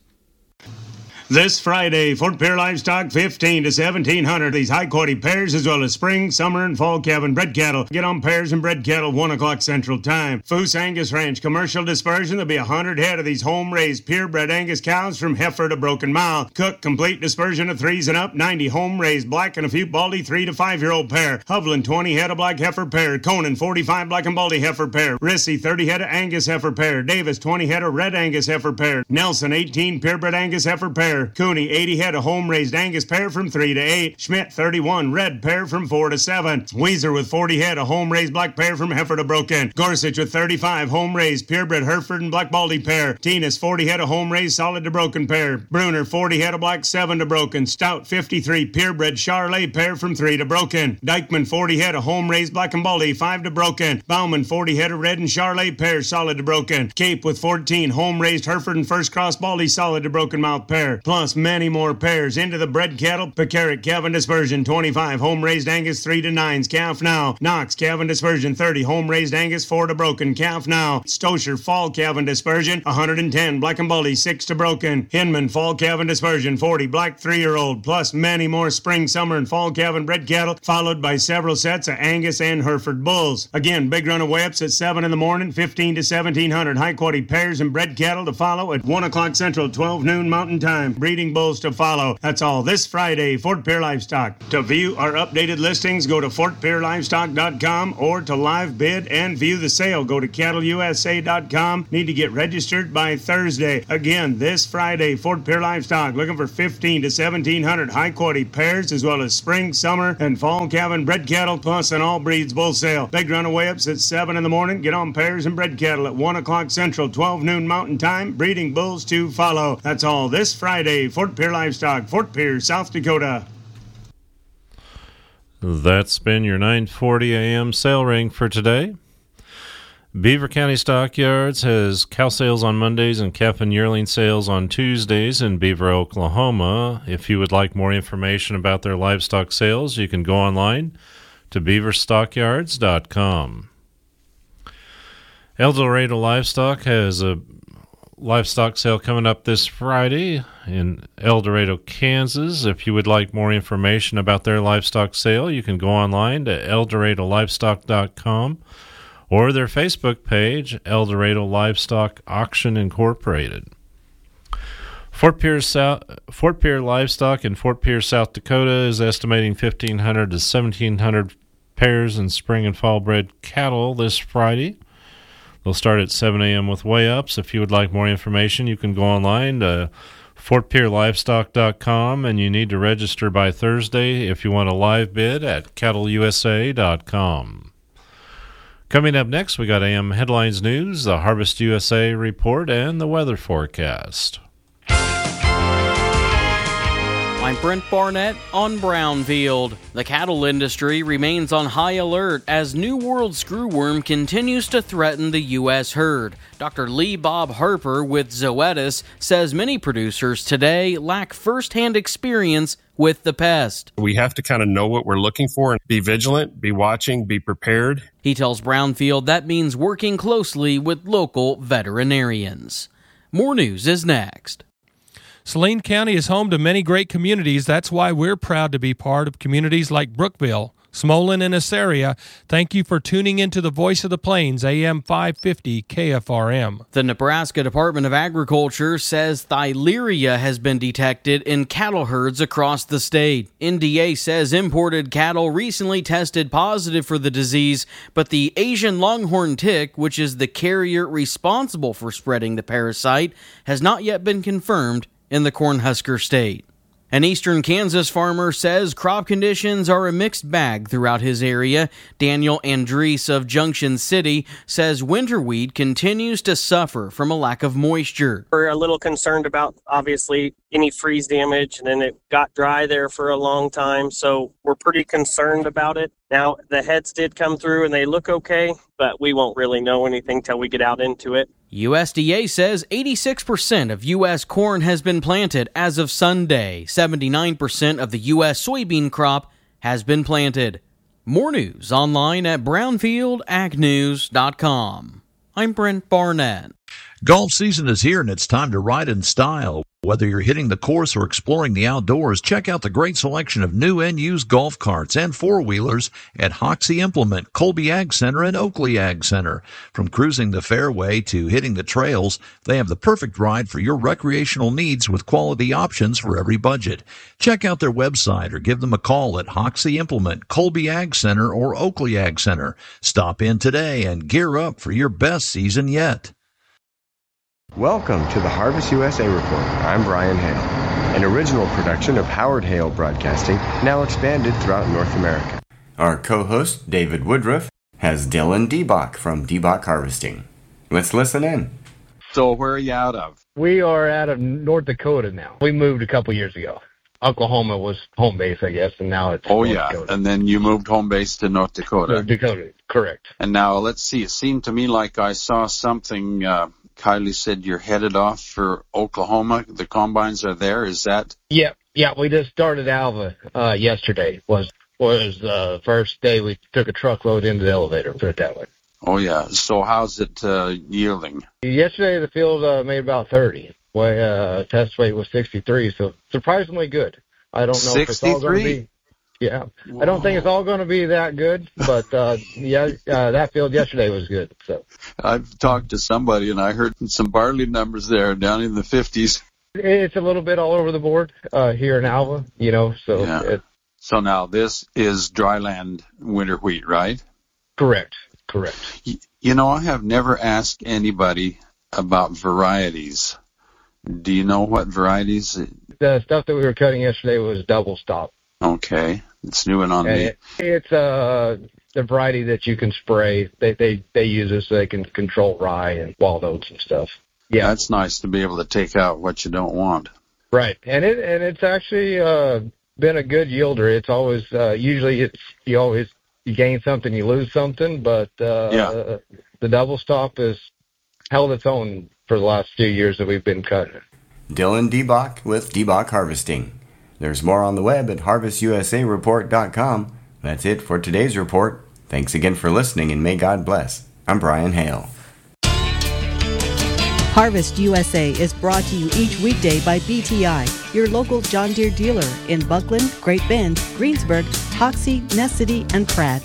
This Friday, Fort Pierre Livestock, fifteen to seventeen hundred. These high-quality pairs as well as spring, summer, and fall calving bred cattle. Get on pairs and bred cattle, one o'clock Central Time. Foose Angus Ranch, commercial dispersion. There'll be one hundred head of these home-raised, purebred Angus cows from heifer to broken mouth. Cook, complete dispersion of threes and up. ninety home-raised black and a few baldy three to five-year-old pair. Hovland, twenty head of black heifer pair. Conan, forty-five black and baldy heifer pair. Rissy, thirty head of Angus heifer pair. Davis, twenty head of red Angus heifer pair. Nelson, eighteen purebred Angus heifer pair. Cooney, eighty head of home-raised Angus pair from three to eight. Schmidt, thirty-one red pair from four to seven. Weezer with forty head of home-raised black pair from heifer to broken. Gorsuch with thirty-five home-raised purebred Hereford and black baldy pair. Tinas, forty head of home-raised solid to broken pair. Bruner, forty head of black seven to broken. Stout, fifty-three purebred Charolais pair from three to broken. Dykeman, forty head of home-raised black and baldy five to broken. Bauman, forty head of red and Charolais pair solid to broken. Cape with fourteen home-raised Hereford and first cross baldy solid to broken mouth pair. plus many more pairs. Into the bred cattle, Pecaric Calvin Dispersion twenty-five, home-raised Angus three to nines, calf now. Knox Calvin Dispersion thirty, home-raised Angus four to broken, calf now. Stosher Fall Calvin Dispersion one hundred ten, Black and Bully six to broken. Hinman Fall Calvin Dispersion forty, black three-year-old, plus many more spring, summer, and fall calvin bred cattle, followed by several sets of Angus and Hereford bulls. Again, big run of way-ups at seven in the morning, fifteen to seventeen hundred high-quality pairs and bred cattle to follow at one o'clock Central, twelve noon Mountain Time. Breeding bulls to follow. That's all this Friday, Fort Pierre Livestock. To view our updated listings, go to fort pierre livestock dot com, or to live bid and view the sale, go to cattle u s a dot com. Need to get registered by Thursday. Again, this Friday, Fort Pierre Livestock, looking for fifteen to seventeen hundred high-quality pairs, as well as spring, summer, and fall calvin bred cattle, plus an all breeds bull sale. Big run of way-ups at seven in the morning. Get on pairs and bred cattle at one o'clock Central, twelve noon Mountain Time. Breeding bulls to follow. That's all this Friday, Fort Pierre Livestock, Fort Pierre, South Dakota. That's been your nine forty a.m. sale ring for today. Beaver County Stockyards has cow sales on Mondays and calf and yearling sales on Tuesdays in Beaver, Oklahoma. If you would like more information about their livestock sales, you can go online to beaver stockyards dot com. El Dorado Livestock has a livestock sale coming up this Friday in El Dorado, Kansas. If you would like more information about their livestock sale, you can go online to el dorado livestock dot com or their Facebook page, El Dorado Livestock Auction Incorporated. Fort Pierre, South, Fort Pierre Livestock in Fort Pierre, South Dakota is estimating fifteen hundred to seventeen hundred pairs in spring and fall bred cattle this Friday. They'll start at seven a.m. with weigh-ups. If you would like more information, you can go online to fort pierre livestock dot com, and you need to register by Thursday if you want a live bid at cattle u s a dot com. Coming up next, we got A M Headlines News, the Harvest U S A report, and the weather forecast. I'm Brent Barnett on Brownfield. The cattle industry remains on high alert as New World screwworm continues to threaten the U S herd. Doctor Lee Bob Harper with Zoetis says many producers today lack first-hand experience with the pest. We have to kind of know what we're looking for and be vigilant, be watching, be prepared. He tells Brownfield that means working closely with local veterinarians. More news is next. Saline County is home to many great communities. That's why we're proud to be part of communities like Brookville, Smolin, and Assaria. Thank you for tuning into the Voice of the Plains, A M five fifty K F R M. The Nebraska Department of Agriculture says Theileria has been detected in cattle herds across the state. N D A says imported cattle recently tested positive for the disease, but the Asian longhorn tick, which is the carrier responsible for spreading the parasite, has not yet been confirmed in the Cornhusker state. An eastern Kansas farmer says crop conditions are a mixed bag throughout his area. Daniel Andres of Junction City says winter wheat continues to suffer from a lack of moisture. We're a little concerned about, obviously, any freeze damage, and then it got dry there for a long time, so we're pretty concerned about it. Now, the heads did come through and they look okay, but we won't really know anything till we get out into it. U S D A says eighty-six percent of U S corn has been planted as of Sunday. seventy-nine percent of the U S soybean crop has been planted. More news online at brownfield ag news dot com. I'm Brent Barnett. Golf season is here, and it's time to ride in style. Whether you're hitting the course or exploring the outdoors, check out the great selection of new and used golf carts and four-wheelers at Hoxie Implement, Colby Ag Center, and Oakley Ag Center. From cruising the fairway to hitting the trails, they have the perfect ride for your recreational needs with quality options for every budget. Check out their website or give them a call at Hoxie Implement, Colby Ag Center, or Oakley Ag Center. Stop in today and gear up for your best season yet. Welcome to the Harvest U S A Report. I'm Brian Hale, an original production of Howard Hale Broadcasting, now expanded throughout North America. Our co-host, David Woodruff, has Dylan Debach from Debach Harvesting. Let's listen in. So where are you out of? We are out of North Dakota now. We moved a couple years ago. Oklahoma was home base, I guess, and now it's Oh, North yeah, Dakota. and then you moved home base to North Dakota. North Dakota, correct. And now, let's see, it seemed to me like I saw something uh, Kylie said you're headed off for Oklahoma. The combines are there. Is that? Yeah, yeah. We just started Alva uh, yesterday. Was was the uh, first day we took a truckload into the elevator. Put it that way. Oh yeah. So how's it uh, yielding? Yesterday the field uh, made about thirty. Well, uh, test weight was sixty-three, so surprisingly good. I don't know if it's all going to be. Yeah, Whoa. I don't think it's all going to be that good, but uh, yeah, uh, that field yesterday was good. So I've talked to somebody and I heard some barley numbers there down in the fifties. It's a little bit all over the board uh, here in Alva, you know. So yeah. it, so now this is dryland winter wheat, right? Correct. Correct. You, you know, I have never asked anybody about varieties. Do you know what varieties? The stuff that we were cutting yesterday was double stop. Okay. It's new and on and me. It, it's uh, the variety that you can spray. They they they use it so they can control rye and wild oats and stuff. Yeah, that's nice to be able to take out what you don't want. Right, and it and it's actually uh, been a good yielder. It's always uh, usually it's you always you gain something, you lose something, but uh, yeah. the double stop has held its own for the last few years that we've been cutting. Dylan DeBach with DeBach Harvesting. There's more on the web at harvest u s a report dot com. That's it for today's report. Thanks again for listening, and may God bless. I'm Brian Hale. Harvest U S A is brought to you each weekday by B T I, your local John Deere dealer in Buckland, Great Bend, Greensburg, Hoxie, Ness City, and Pratt.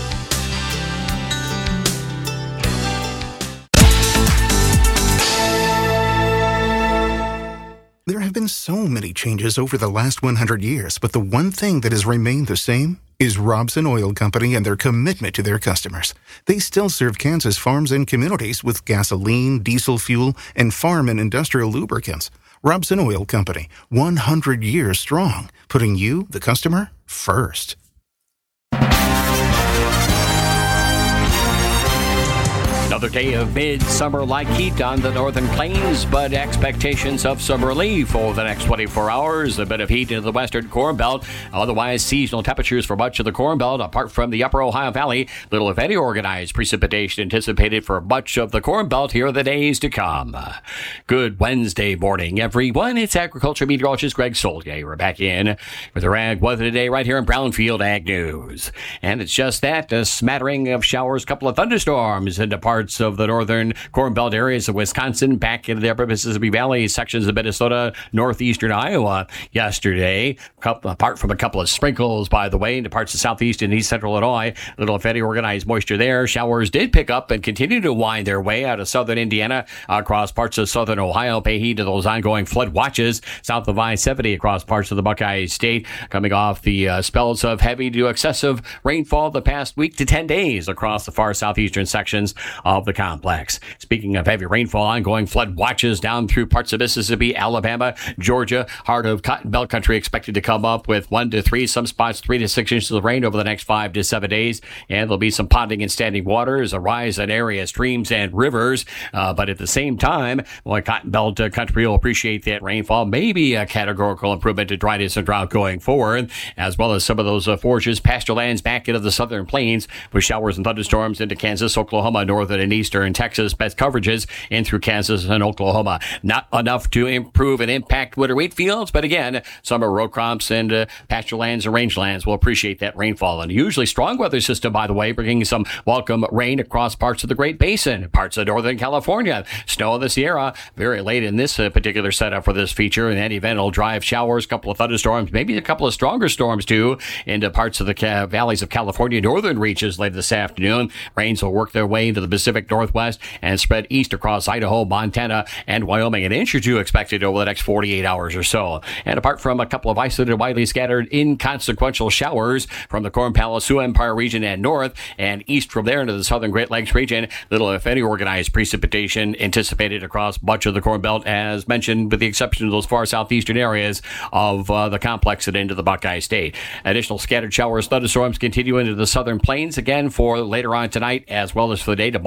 There have been so many changes over the last one hundred years, but the one thing that has remained the same is Robson Oil Company and their commitment to their customers. They still serve Kansas farms and communities with gasoline, diesel fuel, and farm and industrial lubricants. Robson Oil Company, one hundred years strong, putting you, the customer, first. Another day of midsummer-like heat on the northern plains, but expectations of some relief over the next twenty-four hours. A bit of heat into the western Corn Belt. Otherwise, seasonal temperatures for much of the Corn Belt, apart from the upper Ohio Valley. Little, if any, organized precipitation anticipated for much of the Corn Belt here in the days to come. Good Wednesday morning, everyone. It's agriculture meteorologist Greg Solier. We're back in with our ag weather today right here in Brownfield Ag News. And it's just that, a smattering of showers, couple of thunderstorms into parts of the northern Corn Belt areas of Wisconsin, back into the upper Mississippi Valley, sections of Minnesota, northeastern Iowa yesterday. Couple, apart from a couple of sprinkles, by the way, into parts of southeast and east central Illinois. Little, if any, organized moisture there. Showers did pick up and continue to wind their way out of southern Indiana, across parts of southern Ohio. Pay heed to those ongoing flood watches south of I seventy across parts of the Buckeye State, coming off the uh, spells of heavy to excessive rainfall the past week to ten days across the far southeastern sections of the complex. Speaking of heavy rainfall, ongoing flood watches down through parts of Mississippi, Alabama, Georgia, heart of Cotton Belt country, expected to come up with one to three, some spots three to six inches of rain over the next five to seven days. And there'll be some ponding and standing waters, a rise in area streams and rivers. Uh, but at the same time, well, Cotton Belt uh, country will appreciate that rainfall. Maybe a categorical improvement to dryness and drought going forward, as well as some of those uh, forages, pasture lands back into the southern plains with showers and thunderstorms into Kansas, Oklahoma, northern and eastern Texas, best coverages in through Kansas and Oklahoma. Not enough to improve and impact winter wheat fields, but again, summer row crops and uh, pasture lands and rangelands will appreciate that rainfall. And usually strong weather system, by the way, bringing some welcome rain across parts of the Great Basin, parts of northern California, snow in the Sierra, very late in this uh, particular setup for this feature. In any event, it'll drive showers, a couple of thunderstorms, maybe a couple of stronger storms too, into parts of the ca- valleys of California, northern reaches later this afternoon. Rains will work their way into the Pacific Northwest and spread east across Idaho, Montana, and Wyoming. An inch or two expected over the next forty-eight hours or so. And apart from a couple of isolated, widely scattered, inconsequential showers from the Corn Palace, Sioux Empire region and north, and east from there into the southern Great Lakes region, little, if any, organized precipitation anticipated across much of the Corn Belt, as mentioned, with the exception of those far southeastern areas of uh, the complex and into the Buckeye State. Additional scattered showers, thunderstorms continue into the southern plains again for later on tonight, as well as for the day tomorrow.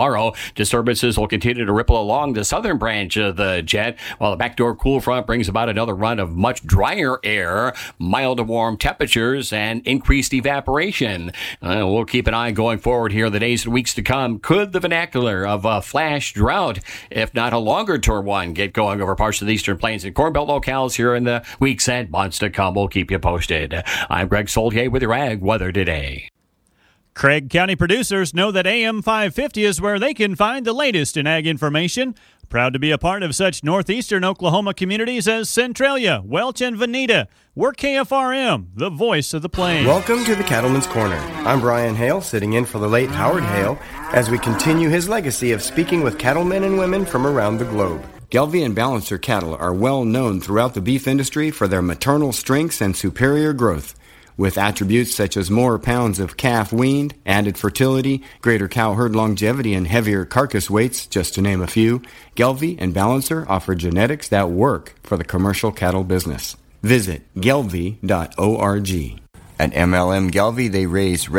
tomorrow. Disturbances will continue to ripple along the southern branch of the jet, while the backdoor cool front brings about another run of much drier air, mild to warm temperatures, and increased evaporation. Uh, we'll keep an eye going forward here in the days and weeks to come. Could the vernacular of a flash drought, if not a longer-term one, get going over parts of the eastern plains and Corn Belt locales here in the weeks and months to come? We'll keep you posted. I'm Greg Soldier with your Ag Weather Today. Craig County producers know that A M five fifty is where they can find the latest in ag information. Proud to be a part of such northeastern Oklahoma communities as Centralia, Welch, and Veneta. We're K F R M, the voice of the plains. Welcome to the Cattleman's Corner. I'm Brian Hale, sitting in for the late Howard Hale, as we continue his legacy of speaking with cattlemen and women from around the globe. Gelbvieh and Balancer cattle are well known throughout the beef industry for their maternal strengths and superior growth. With attributes such as more pounds of calf weaned, added fertility, greater cow herd longevity, and heavier carcass weights, just to name a few, Gelbvieh and Balancer offer genetics that work for the commercial cattle business. Visit gelbvieh dot org. At M L M Gelbvieh, they raise